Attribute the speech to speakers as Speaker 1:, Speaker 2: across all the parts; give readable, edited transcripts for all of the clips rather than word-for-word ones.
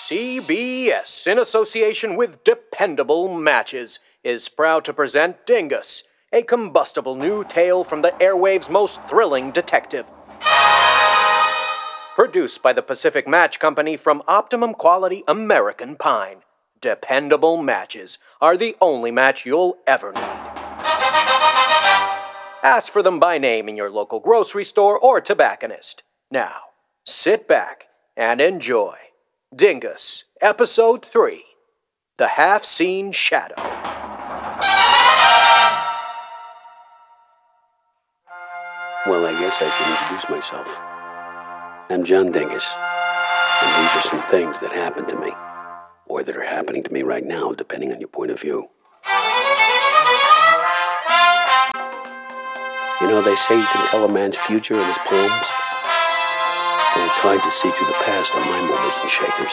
Speaker 1: CBS, in association with Dependable Matches, is proud to present Dingus, a combustible new tale from the airwaves' most thrilling detective. Produced by the Pacific Match Company from Optimum Quality American Pine, Dependable Matches are the only match you'll ever need. Ask for them by name in your local grocery store or tobacconist. Now, sit back and enjoy Dingus, Episode 3, The Half-Seen Shadow.
Speaker 2: Well, I guess I should introduce myself. I'm John Dingus, and these are some things that happened to me, or that are happening to me right now, depending on your point of view. You know, they say you can tell a man's future in his palms. Well, it's hard to see through the past on my movers and shakers.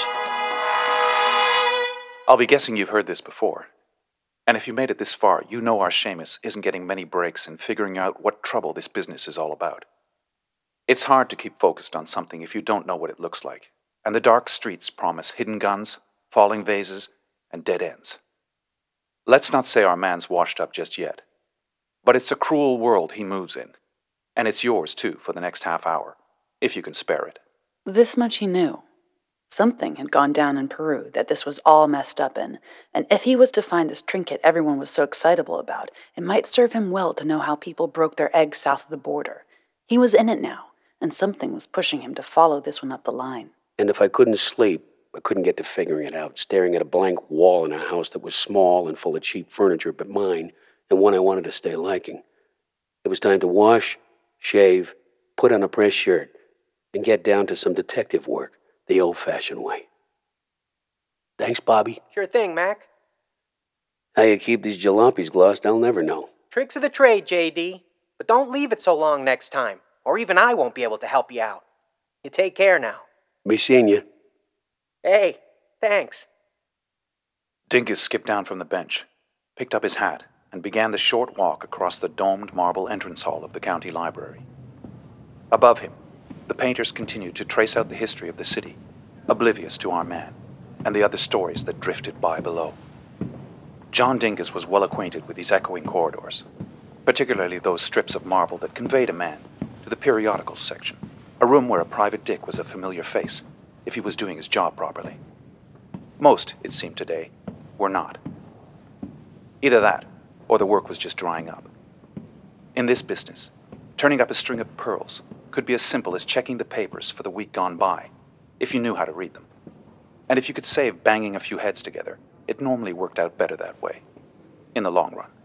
Speaker 3: I'll be guessing you've heard this before. And if you made it this far, you know our Seamus isn't getting many breaks in figuring out what trouble this business is all about. It's hard to keep focused on something if you don't know what it looks like, and the dark streets promise hidden guns, falling vases, and dead ends. Let's not say our man's washed up just yet, but it's a cruel world he moves in, and it's yours too for the next half hour, if you can spare it.
Speaker 4: This much he knew. Something had gone down in Peru that this was all messed up in, and if he was to find this trinket everyone was so excitable about, it might serve him well to know how people broke their eggs south of the border. He was in it now, and something was pushing him to follow this one up the line.
Speaker 2: And if I couldn't sleep, I couldn't get to figuring it out, staring at a blank wall in a house that was small and full of cheap furniture but mine, and one I wanted to stay liking. It was time to wash, shave, put on a press shirt, and get down to some detective work, the old-fashioned way. Thanks, Bobby.
Speaker 1: Sure thing, Mac.
Speaker 2: How you keep these jalopies glossed, I'll never know.
Speaker 1: Tricks of the trade, JD. But don't leave it so long next time, or even I won't be able to help you out. You take care now.
Speaker 2: Be seeing you.
Speaker 1: Hey, thanks.
Speaker 3: Dingus skipped down from the bench, picked up his hat, and began the short walk across the domed marble entrance hall of the county library. Above him, the painters continued to trace out the history of the city, oblivious to our man, and the other stories that drifted by below. John Dingus was well acquainted with these echoing corridors, particularly those strips of marble that conveyed a man to the periodicals section, a room where a private dick was a familiar face, if he was doing his job properly. Most, it seemed today, were not. Either that, or the work was just drying up. In this business, turning up a string of pearls could be as simple as checking the papers for the week gone by, if you knew how to read them. And if you could save banging a few heads together, it normally worked out better that way, in the long run.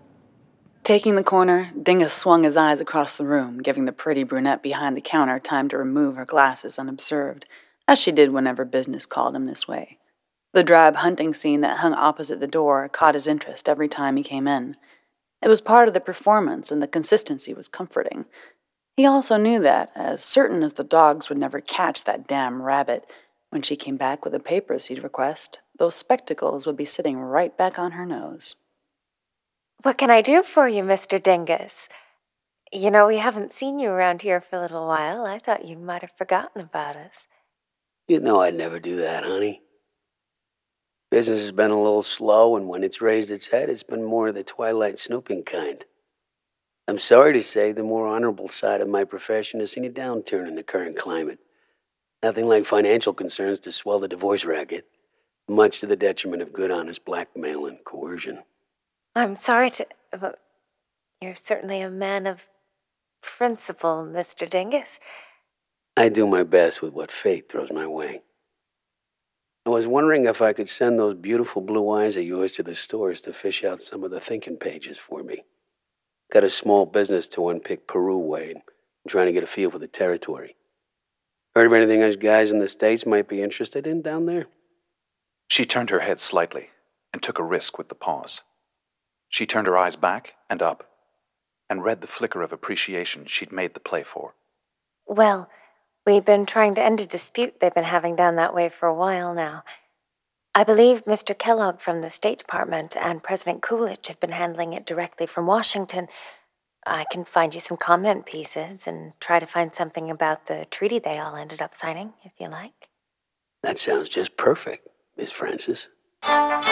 Speaker 4: Taking the corner, Dingus swung his eyes across the room, giving the pretty brunette behind the counter time to remove her glasses unobserved, as she did whenever business called him this way. The drab hunting scene that hung opposite the door caught his interest every time he came in. It was part of the performance, and the consistency was comforting. He also knew that, as certain as the dogs would never catch that damn rabbit, when she came back with the papers he'd request, those spectacles would be sitting right back on her nose.
Speaker 5: What can I do for you, Mr. Dingus? You know, we haven't seen you around here for a little while. I thought you might have forgotten about us.
Speaker 2: You know I'd never do that, honey. Business has been a little slow, and when it's raised its head, it's been more of the twilight snooping kind. I'm sorry to say the more honorable side of my profession has seen a downturn in the current climate. Nothing like financial concerns to swell the divorce racket, much to the detriment of good, honest blackmail and coercion.
Speaker 5: I'm sorry but you're certainly a man of principle, Mr. Dingus.
Speaker 2: I do my best with what fate throws my way. I was wondering if I could send those beautiful blue eyes of yours to the stores to fish out some of the thinking pages for me. Got a small business to unpick Peru way, and I'm trying to get a feel for the territory. Heard of anything us guys in the States might be interested in down there?
Speaker 3: She turned her head slightly and took a risk with the pause. She turned her eyes back and up and read the flicker of appreciation she'd made the play for.
Speaker 5: Well, we've been trying to end a dispute they've been having down that way for a while now. I believe Mr. Kellogg from the State Department and President Coolidge have been handling it directly from Washington. I can find you some comment pieces and try to find something about the treaty they all ended up signing, if you like.
Speaker 2: That sounds just perfect, Miss Francis.